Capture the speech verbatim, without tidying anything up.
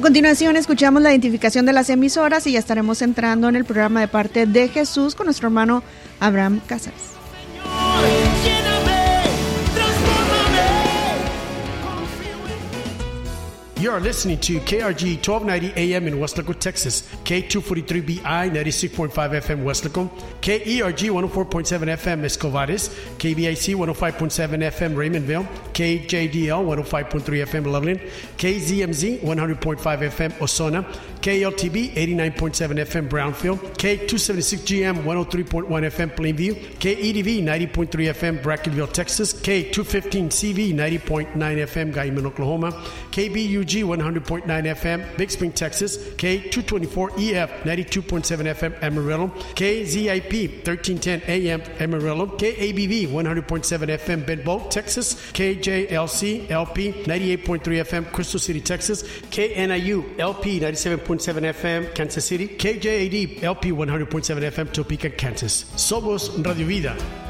continuación escuchamos la identificación de las emisoras y ya estaremos entrando en el programa de parte de Jesús con nuestro hermano Abraham Cázares. You are listening to K R G twelve ninety A M in Weslaco, Texas, K two forty-three B I ninety-six point five F M Weslaco, K E R G one oh four point seven F M Escovares, K B I C one oh five point seven F M Raymondville, K J D L one oh five point three F M Loveland, K Z M Z one hundred point five F M Osona, K L T B eighty-nine point seven F M Brownfield, K two seventy-six G M one oh three point one F M Plainview, K E D V ninety point three F M Brackenville, Texas, K two fifteen C V ninety point nine F M Guyman, Oklahoma, K B U G one hundred point nine F M Big Spring, Texas, K two twenty-four E F ninety-two point seven F M Amarillo, K Z I P thirteen ten A M Amarillo, K A B V one hundred point seven F M Benbow, Texas, K J L C L P ninety-eight point three F M Crystal City, Texas, K N I U L P ninety-seven point seven F M Kansas City, K J A D L P one hundred point seven F M Topeka, Kansas. Somos Radio Vida.